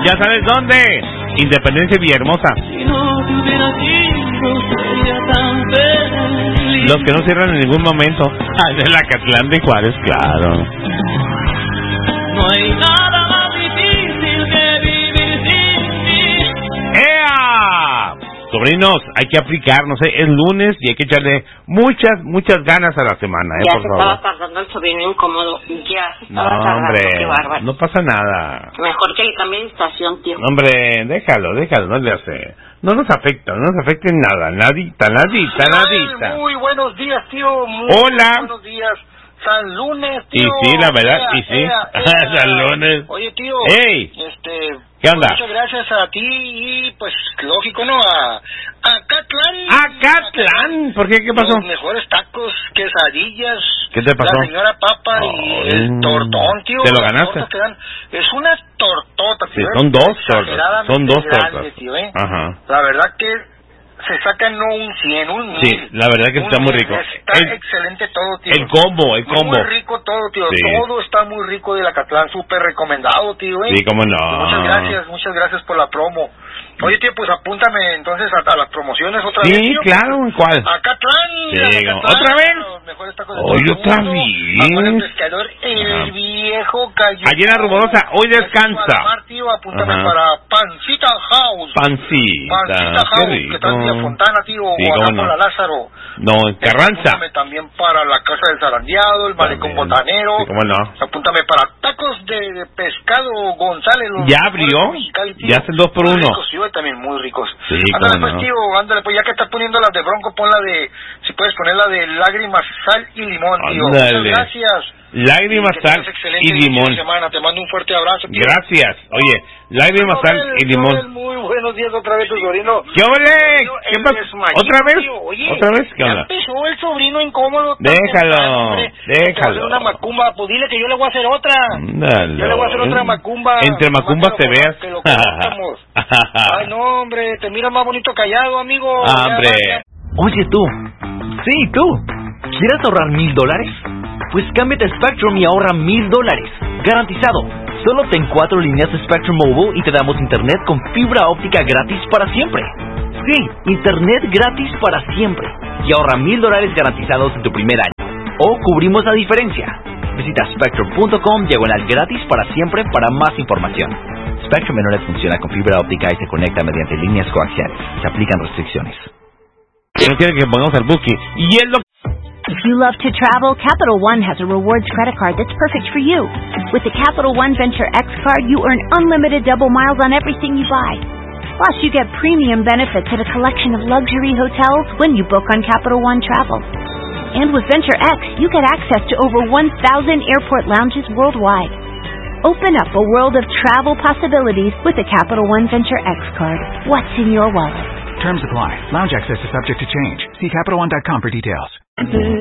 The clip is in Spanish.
¿Ya sabes dónde? Independencia y Villahermosa. Si no te hubiera sido, sería tan feliz. Los que no cierran en ningún momento. De la Catlán de Juárez, claro. No hay nada más difícil que vivir sin ti. ¡Ea! Sobrinos, hay que aplicar, no sé, es lunes y hay que echarle muchas ganas a la semana, ya por se favor. estaba tardando el sobrino incómodo. Ya se No, estaba tardando, hombre, qué bárbaro. no pasa nada. Mejor que le cambie de estación, tío. Hombre, déjalo, no le hace. No nos afecta en nada, nadita. Muy buenos días, tío. Hola. Buenos días. San Lunes, tío. Y sí, la verdad, y sí. San Lunes. Oye, tío. ¡Ey! ¿Qué onda? Muchas gracias a ti y, pues, lógico, ¿no? A Catlán. ¡A Catlán! ¿Por qué? ¿Qué pasó? Los mejores tacos, quesadillas. ¿Qué te pasó? La señora Papa y el tortón, tío. ¿Te lo Las ganaste? tortas que dan. Es una tortota, tío. Sí, son dos tortas. Son dos grande, tortas. tío, Ajá. La verdad que se sacan no un 100, un 1000. Sí, la verdad que está muy rico. Está excelente todo, tío. El combo. Muy rico todo, tío. Sí. Todo está muy rico de la Catlán. Súper recomendado, tío. Sí, cómo no. Muchas gracias por la promo. Oye, tío, pues apúntame entonces a las promociones otra vez, Sí, tío. claro, ¿cuál? A Catlán. Sí, Catlán, ¿otra vez? los mejores tacos de Hoy todo el otra mundo. vez. Amor al pescador, el viejo cayó. Allí en la Rumorosa, hoy descansa. Tío, apúntame Ajá. para Pancita House. Pancita, Pancita qué House, rico. que está en Villa Fontana, tío, Sí, o acá cómo no. por la Lázaro. No, en Carranza. Apúntame también para la Casa del Zarandeado, el Malecón También. Botanero. Sí, cómo no. Apúntame para tacos de pescado González. los ¿Ya mejores abrió? de Mexicali, tío. Ya hacen 2 por Muy 1. ricos, sí, hoy también muy ricos. Sí, Ándale, cómo pues, no. tío, ándale, pues ya que estás poniendo las de Bronco, pon la de, si puedes poner la de lágrimas, sal y limón, tío. Ándale. Muchas gracias. Lágrimas, Que sal tengas excelente y inicio de limón. semana. Te mando un fuerte abrazo, tío. Gracias. Oye, lágrimas, sal y Joel, limón. muy buenos días otra vez, tu sobrino. ¿Qué ole? Sobrino, ¿Qué el pasó? desmayito, ¿Otra vez? tío. Oye, ¿Otra vez? ¿Qué ya onda? empezó el sobrino incómodo. Déjalo, Te va a hacer déjalo. una macumba, pues dile que yo le voy a hacer otra. Ándale. Yo le voy a hacer otra macumba. Entre macumbas Más te veas. que lo conozcamos. Ay, no, hombre, te mira más bonito callado, amigo. Hombre. Ya. Oye tú, sí tú, ¿quieres ahorrar $1,000? Pues cámbiate a Spectrum y ahorra $1,000, garantizado. Solo ten 4 líneas de Spectrum Mobile y te damos internet con fibra óptica gratis para siempre. Sí, internet gratis para siempre. Y ahorra $1,000 garantizados en tu primer año. O cubrimos la diferencia. Visita spectrum.com/gratis para siempre para más información. Spectrum Internet funciona con fibra óptica y se conecta mediante líneas coaxiales. Se aplican restricciones. Que no quiere que pongamos al Buki. Y él lo... If you love to travel, Capital One has a rewards credit card that's perfect for you. With the Capital One Venture X card, you earn unlimited double miles on everything you buy. Plus, you get premium benefits at a collection of luxury hotels when you book on Capital One Travel. And with Venture X, you get access to over 1,000 airport lounges worldwide. Open up a world of travel possibilities with the Capital One Venture X card. What's in your wallet? Terms apply. Lounge access is subject to change. See CapitalOne.com for details.